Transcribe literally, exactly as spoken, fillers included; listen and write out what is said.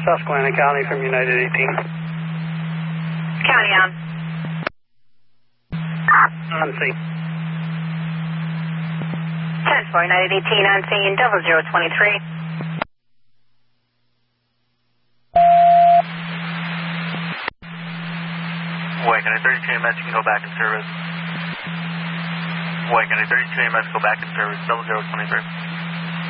Susquehanna County from United eighteen. County on. On scene. ten four, United eighteen on scene, double zero twenty-three. White County thirty-two A M S, you can go back in service. White County thirty-two A M S, go back in service, double zero twenty-three.